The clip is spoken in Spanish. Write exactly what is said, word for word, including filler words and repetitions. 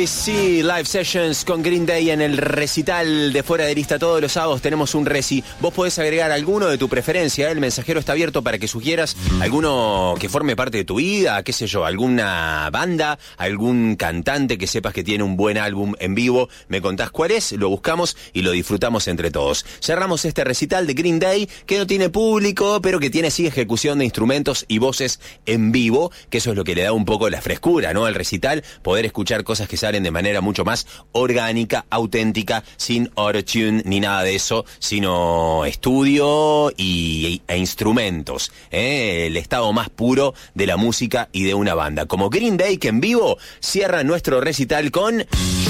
B C Live Sessions con Green Day en el recital de Fuera de Lista. Todos los sábados tenemos un reci. Vos podés agregar alguno de tu preferencia, ¿eh? El mensajero está abierto para que sugieras alguno que forme parte de tu vida, qué sé yo, alguna banda, algún cantante que sepas que tiene un buen álbum en vivo. Me contás cuál es, lo buscamos y lo disfrutamos entre todos. Cerramos este recital de Green Day, que no tiene público, pero que tiene sí ejecución de instrumentos y voces en vivo, que eso es lo que le da un poco la frescura, ¿no?, al recital, poder escuchar cosas que salen de manera mucho más orgánica, auténtica, sin autotune ni nada de eso, sino estudio y, e instrumentos, ¿eh? El estado más puro de la música y de una banda. Como Green Day, que en vivo cierra nuestro recital con